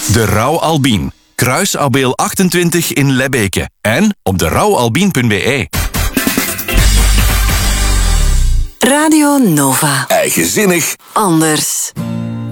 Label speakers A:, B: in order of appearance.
A: De Rauw Albien. Kruis Abeel 28 in Lebbeke. En op derouwalbien.be.
B: Radio Nova.
A: Eigenzinnig.
B: Anders.